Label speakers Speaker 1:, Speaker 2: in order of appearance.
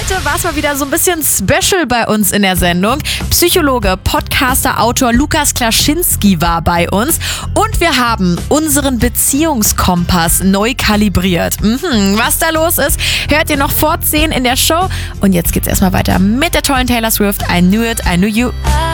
Speaker 1: Heute war es mal wieder so ein bisschen special bei uns in der Sendung. Psychologe, Podcaster, Autor Lukas Klaschinski war bei uns und wir haben unseren Beziehungskompass neu kalibriert. Was da los ist, hört ihr noch vor 10 in der Show. Und jetzt geht's erstmal weiter mit der tollen Taylor Swift. I Knew It, I Knew You.